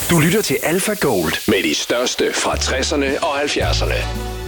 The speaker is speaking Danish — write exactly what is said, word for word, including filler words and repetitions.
Du lytter til Alpha Gold med de største fra tresserne og halvfjerdserne.